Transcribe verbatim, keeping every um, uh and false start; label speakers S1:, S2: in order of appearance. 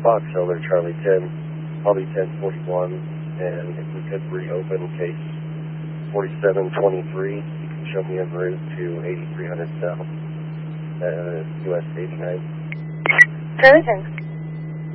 S1: Fox Elder Charlie ten, probably ten forty-one, and if we could reopen case forty-seven twenty-three, you can show me en route to eighty-three hundred South, uh, U S eighty-nine.
S2: Charlie ten.